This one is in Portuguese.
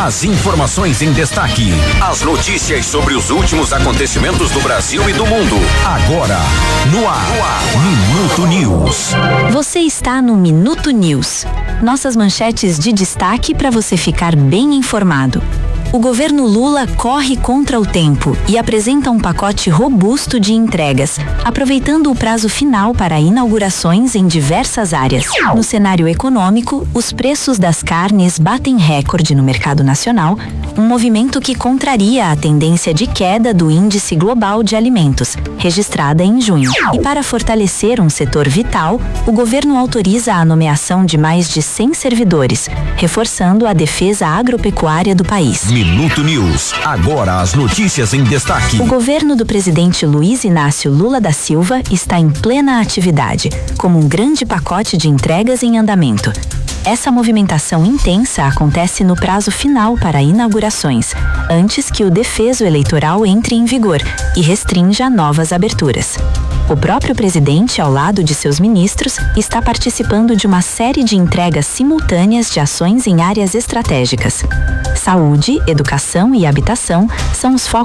As informações em destaque. As notícias sobre os últimos acontecimentos do Brasil e do mundo. Agora, no ar. Minuto News. Você está no Minuto News. Nossas manchetes de destaque para você ficar bem informado. O governo Lula corre contra o tempo e apresenta um pacote robusto de entregas, aproveitando o prazo final para inaugurações em diversas áreas. No cenário econômico, os preços das carnes batem recorde no mercado nacional, um movimento que contraria a tendência de queda do Índice Global de Alimentos, registrada em junho. E para fortalecer um setor vital, o governo autoriza a nomeação de mais de 100 servidores, reforçando a defesa agropecuária do país. Minuto News. Agora as notícias em destaque. O governo do presidente Luiz Inácio Lula da Silva está em plena atividade, como um grande pacote de entregas em andamento. Essa movimentação intensa acontece no prazo final para inaugurações, antes que o defeso eleitoral entre em vigor e restrinja novas aberturas. O próprio presidente, ao lado de seus ministros, está participando de uma série de entregas simultâneas de ações em áreas estratégicas. Saúde, educação e habitação são os focos